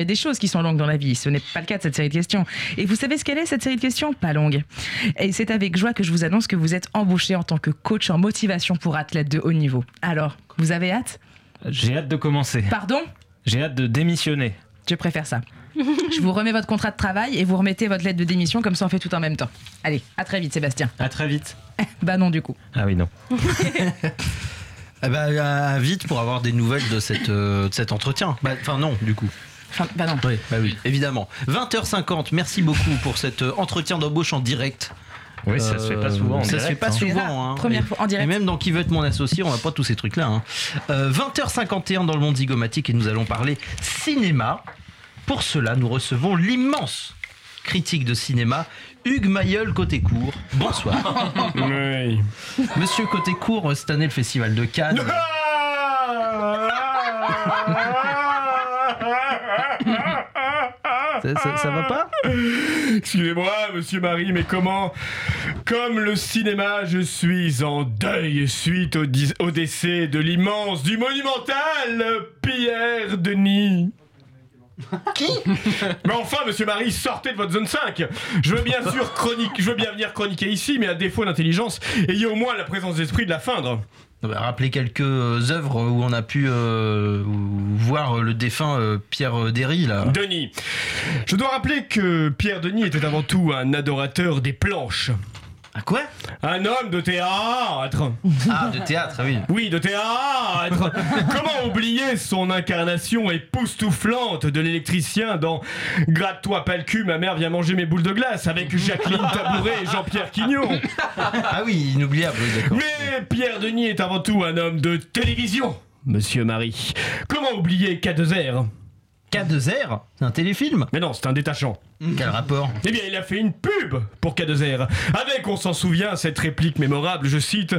Il y a des choses qui sont longues dans la vie. Ce n'est pas le cas de cette série de questions. Et vous savez ce qu'elle est, cette série de questions ? Pas longue. Et c'est avec joie que je vous annonce que vous êtes embauché en tant que coach en motivation pour athlètes de haut niveau. Alors, vous avez hâte ? J'ai hâte de commencer. Pardon ? J'ai hâte de démissionner. Je préfère ça. Je vous remets votre contrat de travail et vous remettez votre lettre de démission, comme ça on fait tout en même temps. Allez, à très vite Sébastien. À très vite. Bah non du coup. Ah oui, non. Vite pour avoir des nouvelles de cet entretien. Enfin non, du coup. Enfin, bah non. Oui, évidemment. 20h50, merci beaucoup pour cet entretien d'embauche en direct. Oui, ça se fait pas souvent en direct. Ça se fait pas souvent. Première fois en direct. Et même dans Qui veut être mon associé, on n'a pas tous ces trucs-là. 20h51 dans le monde zygomatique et nous allons parler cinéma. Pour cela, nous recevons l'immense critique de cinéma, Hugues Mayol Côté-Court. Bonsoir. Oui. Monsieur Côté-Court, cette année, le Festival de Cannes. Ça va pas ? Excusez-moi, monsieur Marie, mais comment ? Comme le cinéma, je suis en deuil suite au décès de l'immense, du monumental Pierre Denis. Qui ? Mais enfin, monsieur Marie, sortez de votre zone 5. Je veux bien venir chroniquer ici, mais à défaut d'intelligence, ayez au moins la présence d'esprit de la feindre. Rappelez quelques œuvres où on a pu voir le défunt Pierre Derry, là. Denis. Je dois rappeler que Pierre Denis était avant tout un adorateur des planches. À quoi ? Un homme de théâtre. Ah, de théâtre, oui. Oui, de théâtre. Comment oublier son incarnation époustouflante de l'électricien dans Gratte-toi pas le cul, ma mère vient manger mes boules de glace avec Jacqueline Tabouret et Jean-Pierre Quignon. Ah oui, inoubliable, oui, d'accord. Mais Pierre Denis est avant tout un homme de télévision, monsieur Marie. Comment oublier K2R ? K2R ? C'est un téléfilm ? Mais non, c'est un détachant. Quel rapport ? Eh bien, il a fait une pub pour K2R, avec, on s'en souvient, cette réplique mémorable, je cite...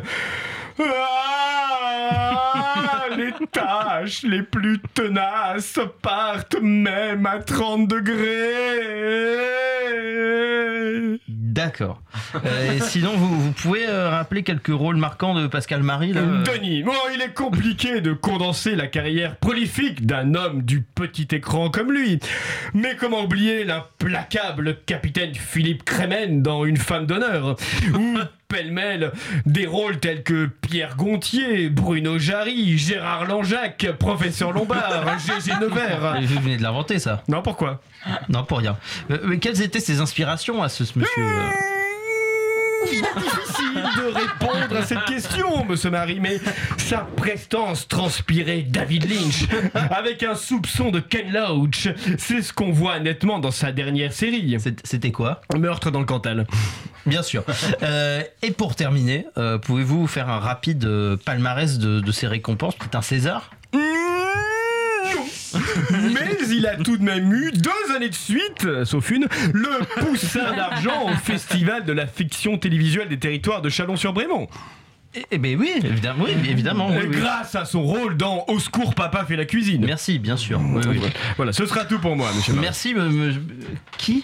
Ah, les tâches les plus tenaces partent même à 30 degrés. D'accord. Et sinon, vous pouvez rappeler quelques rôles marquants de Pascal Marie, là Denis, bon, il est compliqué de condenser la carrière prolifique d'un homme du petit écran comme lui. Mais comment oublier l'implacable capitaine Philippe Crémen dans Une femme d'honneur, ou pêle-mêle des rôles tels que Pierre Gontier, Bruno Jarry, Gérard Langeac, Professeur Lombard, Gégé Nevers. Vous venez de l'inventer, ça ? Non, pourquoi ? Non, pour rien. Mais quelles étaient ses inspirations à ce monsieur Difficile de répondre à cette question, monsieur Marie, mais sa prestance transpirait David Lynch, avec un soupçon de Ken Loach. C'est ce qu'on voit nettement dans sa dernière série. C'était quoi ? Meurtre dans le Cantal. Bien sûr. Et pour terminer, pouvez-vous faire un rapide palmarès de ses récompenses ? Peut-être un César ? Mais il a tout de même eu 2 années de suite, sauf une, le Poussin d'argent au Festival de la fiction télévisuelle des territoires de Chalon-sur-Brémont. Eh bien oui, évidemment. Oui. Grâce à son rôle dans Au secours, papa fait la cuisine. Merci, bien sûr. Oui. Voilà, ce sera tout pour moi, monsieur Marie. Merci, qui ?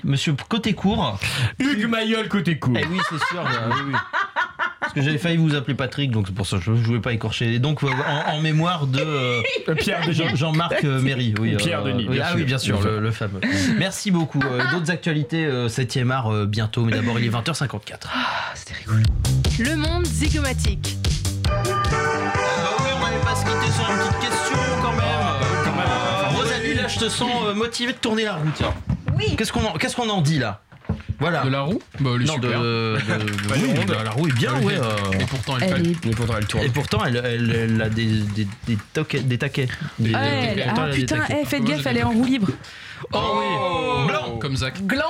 Monsieur Côté-Court ? Hugues Mayol Côté-Court. Eh oui, c'est sûr. Oui. Parce que j'avais failli vous appeler Patrick, donc c'est pour ça que je ne voulais pas écorcher. Et donc, en mémoire de Pierre Denis. Jean-Marc Méry. Oui, Pierre Denis. Bien sûr, le fameux. Merci beaucoup. D'autres actualités, 7e art bientôt, mais d'abord il est 20h54. Ah, c'était rigolo. Le monde zygomatique. Oui, on n'avait pas se quitter sur une petite question quand même. Rosalie, là, je te sens motivée de tourner la roue. Tiens. Oui. Qu'est-ce qu'on en dit là ? Voilà. De la roue ? Bah, elle est super. La roue est bien, ouais. Et pourtant, elle tourne. Et pourtant, elle a des taquets. Putain, faites gaffe, elle est en roue libre. Oh oui. Blanc comme Zach. Gland.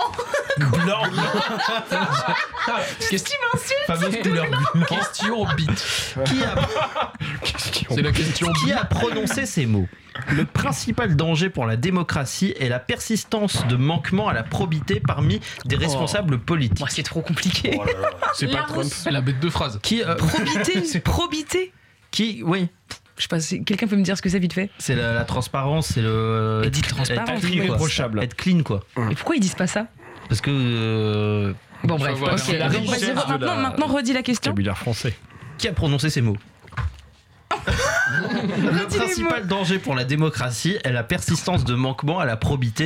Qu'est-ce Tu m'insultes. Fameuse couleur. Question bite. C'est la question Qui a prononcé ces mots ? Le principal danger pour la démocratie est la persistance de manquements à la probité parmi des responsables politiques. C'est trop compliqué. C'est pas Trump. C'est la bête de phrase. Qui Probité. Qui oui. Je sais pas, quelqu'un peut me dire ce que ça vite fait ? C'est la transparence, c'est le. Et dites transparence. Être clean, irréprochable. Être clean, quoi. Et pourquoi ils disent pas ça ? Parce que. Bon, bref. Voilà. Ok. la Donc, richesse de maintenant, redis la question. Vocabulaire français. Qui a prononcé ces mots ? Le principal danger pour la démocratie est la persistance de manquements à la probité